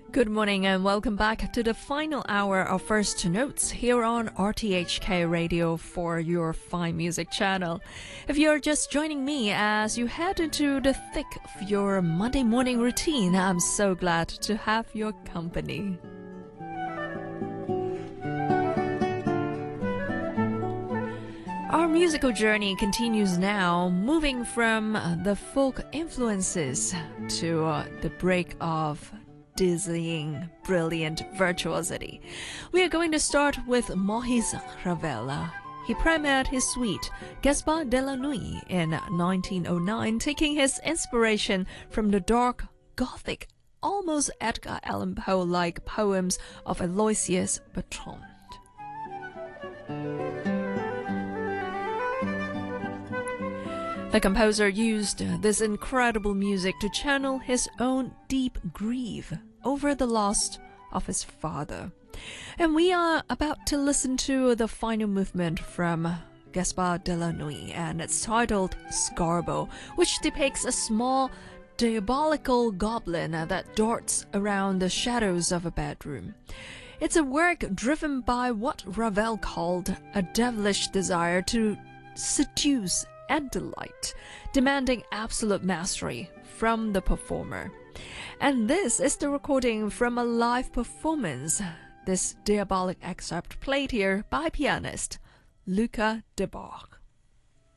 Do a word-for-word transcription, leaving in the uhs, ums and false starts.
Good morning and welcome back to the final hour of First Notes here on R T H K Radio for your fine music channel. If you're just joining me as you head into the thick of your Monday morning routine, I'm so glad to have your company. Our musical journey continues now, moving from the folk influences to uh, the break of dizzying, brilliant virtuosity. We are going to start with Maurice Ravel. He premiered his suite, Gaspard de la Nuit, in nineteen oh nine, taking his inspiration from the dark, gothic, almost Edgar Allan Poe-like poems of Aloysius Bertrand. The composer used this incredible music to channel his own deep grief over the loss of his father. And we are about to listen to the final movement from Gaspard de la Nuit, and it's titled Scarbo, which depicts a small diabolical goblin that darts around the shadows of a bedroom. It's a work driven by what Ravel called a devilish desire to seduce and delight, demanding absolute mastery from the performer. And this is the recording from a live performance, this diabolic excerpt played here by pianist Lucas Debargue.